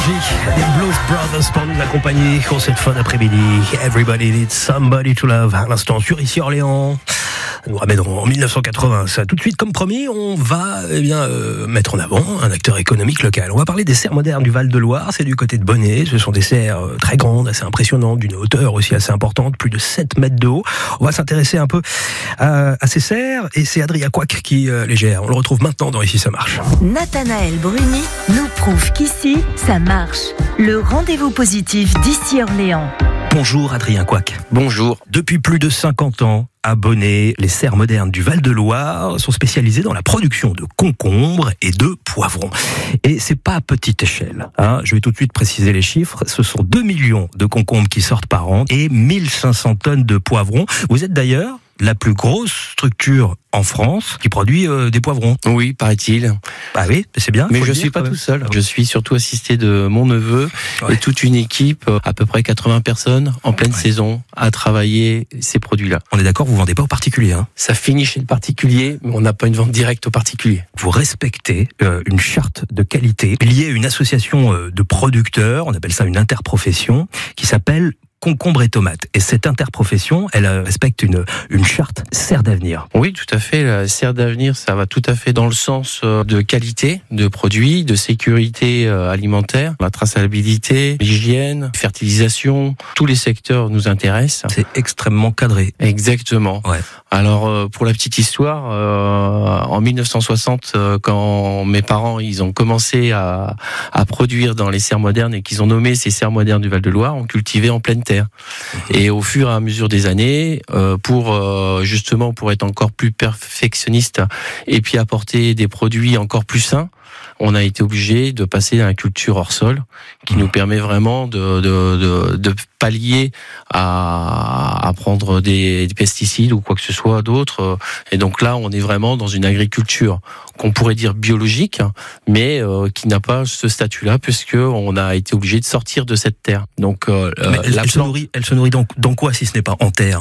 l'énergie des Blues Brothers pour nous accompagner pour cette fin d'après-midi. Everybody needs somebody to love. À l'instant sur Ici Orléans. Nous ramènerons en 1980. Ça, tout de suite, comme promis, on va mettre en avant un acteur économique local. On va parler des serres modernes du Val-de-Loire. C'est du côté de Bonnet. Ce sont des serres très grandes, assez impressionnantes, d'une hauteur aussi assez importante, plus de 7 mètres de haut. On va s'intéresser un peu à ces serres et c'est Adrien Quack qui les gère. On le retrouve maintenant dans Ici ça marche. Nathanaël Bruni nous prouve qu'ici ça marche. Le rendez-vous positif d'Ici Orléans. Bonjour Adrien Quack. Bonjour. Depuis plus de 50 ans, à Bonnet, les serres modernes du Val-de-Loire sont spécialisées dans la production de concombres et de poivrons. Et c'est pas à petite échelle. Je vais tout de suite préciser les chiffres. Ce sont 2 millions de concombres qui sortent par an et 1500 tonnes de poivrons. Vous êtes d'ailleurs la plus grosse structure en France qui produit des poivrons. Oui, paraît-il. Bah oui, c'est bien. Mais je suis pas tout seul. Je suis surtout assisté de mon neveu et toute une équipe, à peu près 80 personnes en pleine saison, à travailler ces produits-là. On est d'accord, vous vendez pas aux particuliers, Ça finit chez le particulier, mais on n'a pas une vente directe aux particuliers. Vous respectez une charte de qualité liée à une association de producteurs, on appelle ça une interprofession, qui s'appelle Concombre et tomates. Et cette interprofession, elle respecte une charte serre d'avenir. Oui, tout à fait. La serre d'avenir, ça va tout à fait dans le sens de qualité de produits, de sécurité alimentaire, la traçabilité, l'hygiène, fertilisation. Tous les secteurs nous intéressent. C'est extrêmement cadré. Exactement. Ouais. Alors, pour la petite histoire, en 1960, quand mes parents ils ont commencé à produire dans les serres modernes et qu'ils ont nommé ces serres modernes du Val-de-Loire, on cultivait en pleine terre. Et au fur et à mesure des années, pour être encore plus perfectionniste et puis apporter des produits encore plus sains, on a été obligé de passer à la culture hors sol, qui nous permet vraiment de pallier à prendre des pesticides ou quoi que ce soit d'autre. Et donc là, on est vraiment dans une agriculture qu'on pourrait dire biologique, mais qui n'a pas ce statut-là, puisque on a été obligé de sortir de cette terre. Donc, elle se nourrit dans quoi si ce n'est pas en terre?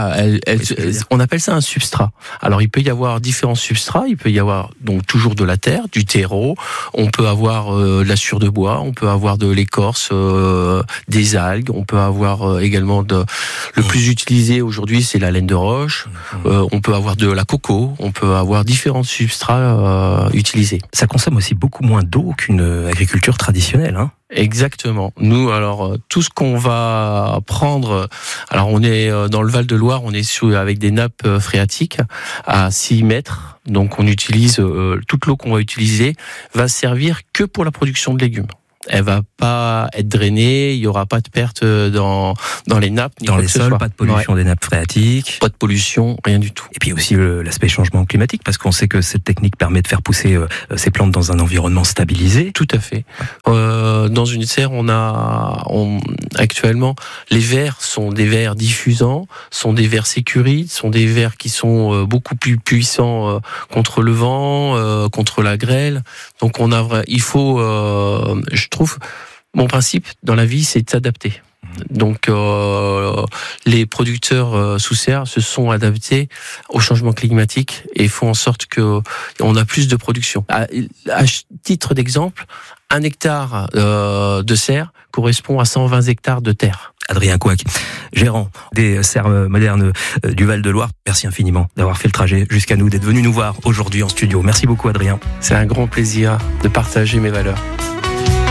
On appelle ça un substrat. Alors il peut y avoir différents substrats, il peut y avoir donc toujours de la terre, du terreau, on peut avoir de la sciure de bois, on peut avoir de l'écorce, des algues, on peut avoir également le plus utilisé aujourd'hui c'est la laine de roche, on peut avoir de la coco, on peut avoir différents substrats utilisés. Ça consomme aussi beaucoup moins d'eau qu'une agriculture traditionnelle, Exactement. Nous, alors, tout ce qu'on va prendre, alors on est dans le Val-de-Loire, on est avec des nappes phréatiques à 6 mètres. Donc on utilise, toute l'eau qu'on va utiliser va servir que pour la production de légumes. Elle va pas être drainée, il y aura pas de perte dans les nappes, dans les sols, pas de pollution des nappes phréatiques, pas de pollution, rien du tout. Et puis aussi l'aspect changement climatique, parce qu'on sait que cette technique permet de faire pousser ces plantes dans un environnement stabilisé. Tout à fait. Dans une serre, actuellement, les vers sont des vers diffusants, sont des vers sécurites, sont des vers qui sont beaucoup plus puissants contre le vent, contre la grêle. Donc il faut, je trouve, mon principe dans la vie, c'est de s'adapter. Donc, les producteurs sous serre se sont adaptés au changement climatique et font en sorte que on a plus de production. À titre d'exemple, 1 hectare de serre correspond à 120 hectares de terre. Adrien Quack, gérant des serres modernes du Val-de-Loire. Merci infiniment d'avoir fait le trajet jusqu'à nous, d'être venu nous voir aujourd'hui en studio. Merci beaucoup Adrien. C'est un grand plaisir de partager mes valeurs.